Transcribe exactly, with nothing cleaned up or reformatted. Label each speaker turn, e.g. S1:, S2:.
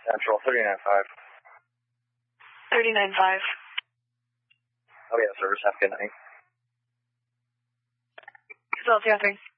S1: Central, thirty-nine five.
S2: thirty-nine five.
S1: Oh, yeah, service. Have a good night.
S2: Yourself, Catherine.